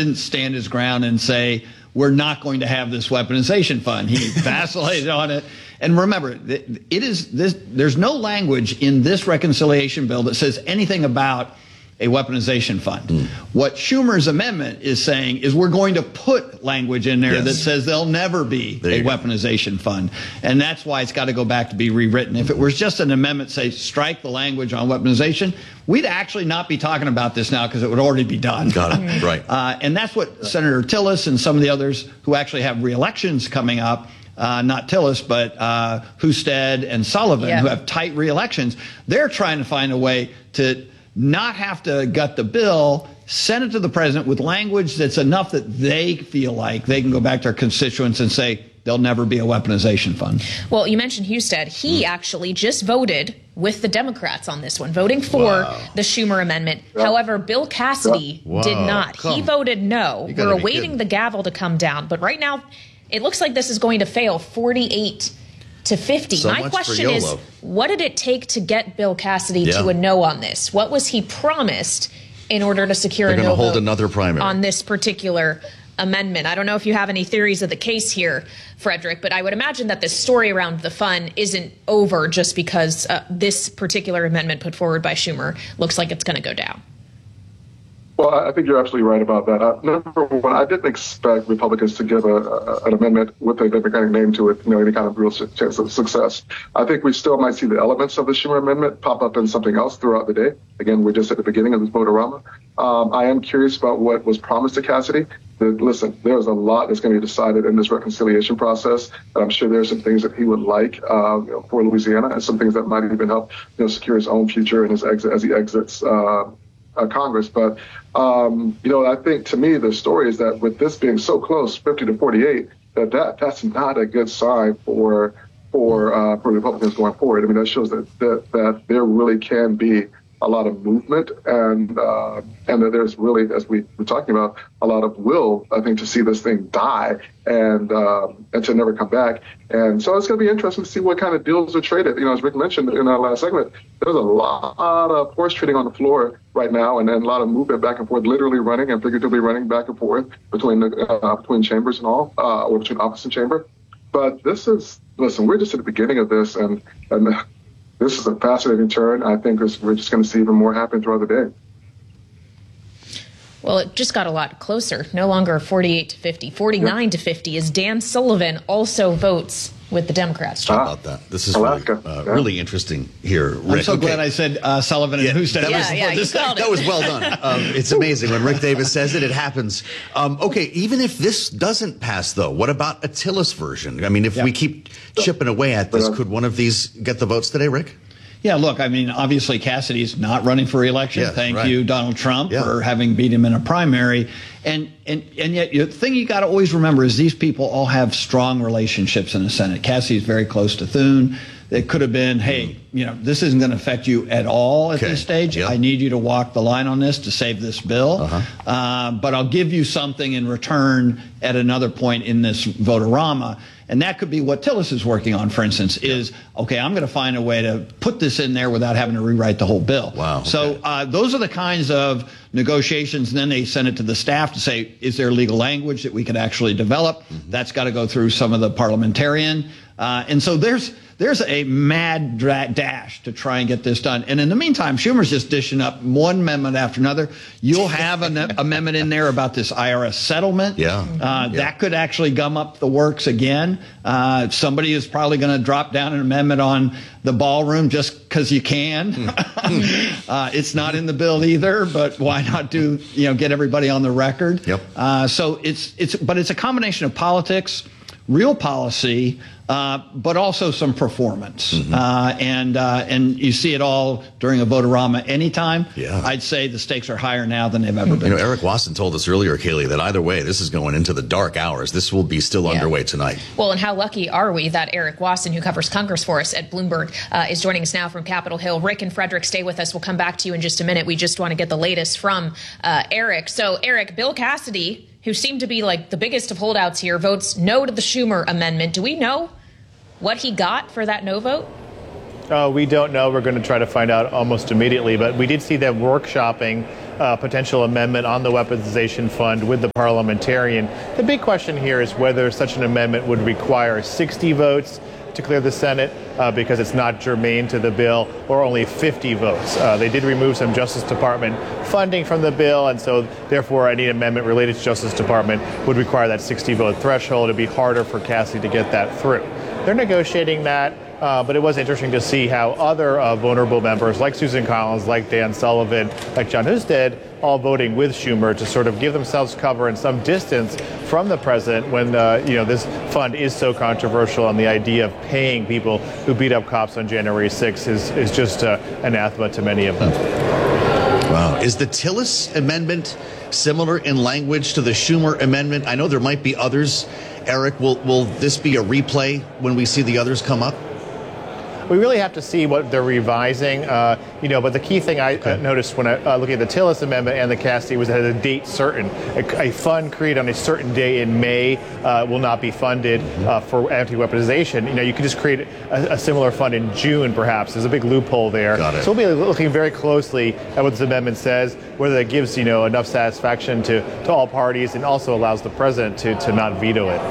didn't stand his ground and say, we're not going to have this weaponization fund. He vacillated on it. And remember, there's no language in this reconciliation bill that says anything about a weaponization fund. What Schumer's amendment is saying is we're going to put language in there that says there'll never be a weaponization fund. And that's why it's got to go back to be rewritten. If it was just an amendment, say, strike the language on weaponization, we'd actually not be talking about this now because it would already be done. Got it. Right. And that's what Senator Tillis and some of the others who actually have re-elections coming up, not Tillis, but Husted and Sullivan, who have tight re-elections, they're trying to find a way to not have to gut the bill, send it to the president with language that's enough that they feel like they can go back to their constituents and say there'll never be a weaponization fund. Well, you mentioned Husted. He actually just voted with the Democrats on this one, voting for the Schumer amendment. However, Bill Cassidy did not. He voted no. We're awaiting the gavel to come down. But right now, it looks like this is going to fail 48 to 50. So my question is, what did it take to get Bill Cassidy to a no on this? What was he promised in order to secure a no hold another primary on this particular amendment? I don't know if you have any theories of the case here, Frederick, but I would imagine that the story around the fund isn't over just because this particular amendment put forward by Schumer looks like it's going to go down. Well, I think you're absolutely right about that. Number one, I didn't expect Republicans to give an amendment with a Democratic name to it, any kind of real chance of success. I think we still might see the elements of the Schumer amendment pop up in something else throughout the day. Again, we're just at the beginning of this vote-a-rama. I am curious about what was promised to Cassidy. Listen, there's a lot that's going to be decided in this reconciliation process. And I'm sure there's some things that he would like for Louisiana and some things that might even help secure his own future and his exit as he exits Congress. But, I think to me, the story is that with this being so close, 50 to 48, that's not a good sign for Republicans going forward. I mean, that shows that there really can be a lot of movement and that there's really, as we were talking about, a lot of will, I think, to see this thing die and to never come back. And so it's going to be interesting to see what kind of deals are traded. As Rick mentioned in our last segment, there's a lot of horse trading on the floor right now, and then a lot of movement back and forth, literally running and figuratively running back and forth between chambers and all, or between office and chamber. But listen, we're just at the beginning of this, and this is a fascinating turn. I think we're just going to see even more happen throughout the day. Well, it just got a lot closer. No longer 48 to 50, 49 to 50 as Dan Sullivan also votes with the Democrats. How about that? This is really interesting here, Rick. I'm so glad I said Sullivan and Husted. That was well done. It's amazing. When Rick Davis says it, it happens. Okay, even if this doesn't pass, though, what about a Tillis version? I mean, if we keep chipping away at this, could one of these get the votes today, Rick? Yeah, look, I mean, obviously Cassidy's not running for re-election. Thank you, Donald Trump, for having beat him in a primary. And yet the thing you got to always remember is these people all have strong relationships in the Senate. Cassidy's very close to Thune. It could have been, hey, this isn't going to affect you at all at this stage. I need you to walk the line on this to save this bill. But I'll give you something in return at another point in this vote-a-rama. And that could be what Tillis is working on, for instance, is, okay, I'm going to find a way to put this in there without having to rewrite the whole bill. Wow. So those are the kinds of negotiations. And then they send it to the staff to say, is there legal language that we could actually develop? That's got to go through some of the parliamentarian. And so there's a mad dash to try and get this done. And in the meantime, Schumer's just dishing up one amendment after another. You'll have an amendment in there about this IRS settlement. That could actually gum up the works again. Somebody is probably going to drop down an amendment on the ballroom just because you can. It's not in the bill either, but why not get everybody on the record? So it's a combination of politics, real policy, but also some performance. And you see it all during a vote-a-rama anytime. I'd say the stakes are higher now than they've ever been. Eric Wasson told us earlier, Kaylee, that either way, this is going into the dark hours. This will be still underway tonight. Well, and how lucky are we that Eric Wasson, who covers Congress for us at Bloomberg, is joining us now from Capitol Hill. Rick and Frederick, stay with us. We'll come back to you in just a minute. We just want to get the latest from Eric. So, Eric, Bill Cassidy, who seemed to be like the biggest of holdouts here, votes no to the Schumer amendment. Do we know what he got for that no vote? We don't know. We're going to try to find out almost immediately. But we did see them workshopping potential amendment on the weaponization fund with the parliamentarian. The big question here is whether such an amendment would require 60 votes to clear the Senate because it's not germane to the bill, or only 50 votes. They did remove some Justice Department funding from the bill, and so therefore any amendment related to Justice Department would require that 60-vote threshold. It'd be harder for Cassidy to get that through. They're negotiating that. But it was interesting to see how other vulnerable members like Susan Collins, like Dan Sullivan, like John Husted, all voting with Schumer to sort of give themselves cover and some distance from the president when, this fund is so controversial, and the idea of paying people who beat up cops on January 6th is just anathema to many of them. Wow. Is the Tillis amendment similar in language to the Schumer amendment? I know there might be others. Eric, will this be a replay when we see the others come up? We really have to see what they're revising, but the key thing I noticed when I looking at the Tillis Amendment and the Cassidy was that a date certain. A fund created on a certain day in May will not be funded for anti-weaponization. You could just create a similar fund in June, perhaps. There's a big loophole there. Got it. So we'll be looking very closely at what this amendment says, whether it gives, enough satisfaction to all parties and also allows the president to not veto it.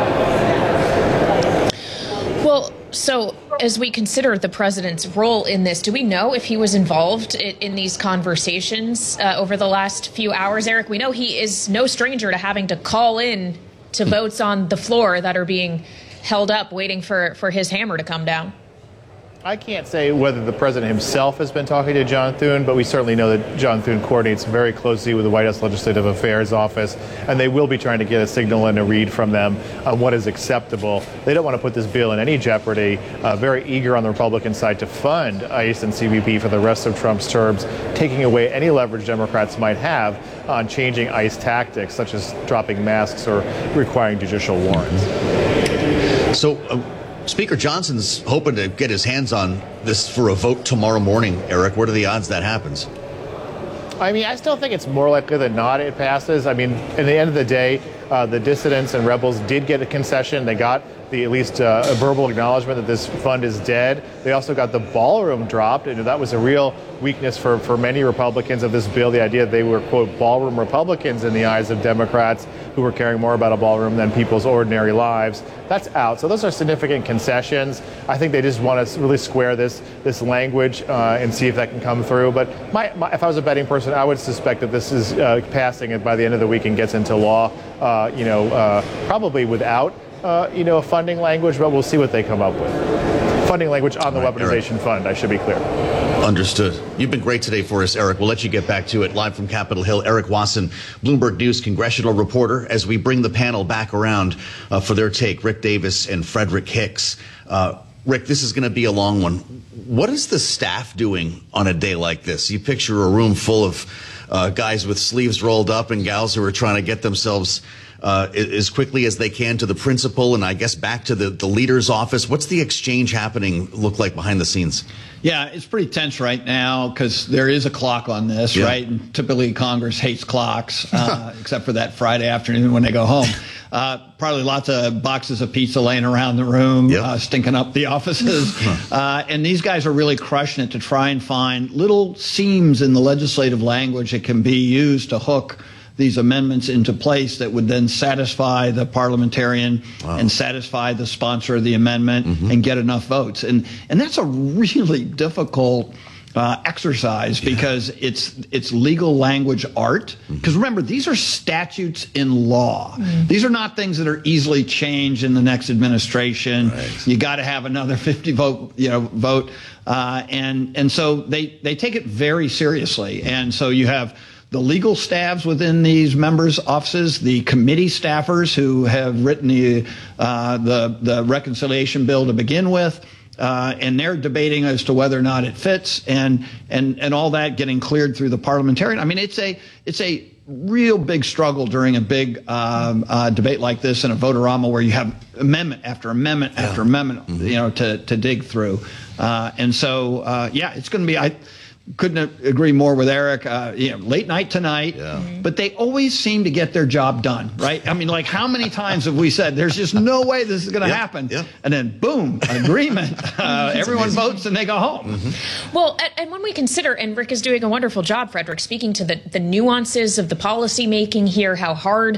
Well, so as we consider the president's role in this, do we know if he was involved in these conversations over the last few hours, Eric? We know he is no stranger to having to call in to votes on the floor that are being held up, waiting for his hammer to come down. I can't say whether the president himself has been talking to John Thune, but we certainly know that John Thune coordinates very closely with the White House Legislative Affairs Office, and they will be trying to get a signal and a read from them on what is acceptable. They don't want to put this bill in any jeopardy. Very eager on the Republican side to fund ICE and CBP for the rest of Trump's terms, taking away any leverage Democrats might have on changing ICE tactics, such as dropping masks or requiring judicial warrants. So, Speaker Johnson's hoping to get his hands on this for a vote tomorrow morning. Eric, what are the odds that happens? I still think it's more likely than not it passes. At the end of the day, the dissidents and rebels did get a concession. They got at least a verbal acknowledgement that this fund is dead. They also got the ballroom dropped, and that was a real weakness for many Republicans of this bill, the idea that they were, quote, ballroom Republicans in the eyes of Democrats who were caring more about a ballroom than people's ordinary lives. That's out. So those are significant concessions. I think they just want to really square this language and see if that can come through. But if I was a betting person, I would suspect that this is passing it by the end of the week and gets into law, probably without a funding language, but we'll see what they come up with. Funding language on the weaponization fund, I should be clear. Understood. You've been great today for us, Eric. We'll let you get back to it. Live from Capitol Hill, Eric Wasson, Bloomberg News congressional reporter, as we bring the panel back around for their take, Rick Davis and Frederick Hicks. Rick, this is going to be a long one. What is the staff doing on a day like this? You picture a room full of guys with sleeves rolled up and gals who are trying to get themselves as quickly as they can to the principal and I guess back to the leader's office. What's the exchange happening look like behind the scenes? Yeah, it's pretty tense right now because there is a clock on this, right? And typically Congress hates clocks, except for that Friday afternoon when they go home. Probably lots of boxes of pizza laying around the room, stinking up the offices. And these guys are really crushing it to try and find little seams in the legislative language that can be used to hook these amendments into place that would then satisfy the parliamentarian and satisfy the sponsor of the amendment and get enough votes. And that's a really difficult exercise because it's legal language art. Because remember, these are statutes in law. These are not things that are easily changed in the next administration. You got to have another 50 vote, and so they take it very seriously. And so you have the legal staffs within these members' offices, the committee staffers who have written the reconciliation bill to begin with, and they're debating as to whether or not it fits, and all that getting cleared through the parliamentarian. I mean, it's a real big struggle during a big debate like this in a vote-a-rama where you have amendment after amendment after amendment, to dig through, and so it's going to be. couldn't agree more with Eric. Late night tonight, but they always seem to get their job done, right? I mean, like how many times have we said there's just no way this is going to happen, and then boom, agreement. Everyone votes and they go home. Well, and when we consider, and Rick is doing a wonderful job, Frederick, speaking to the nuances of the policy making here, how hard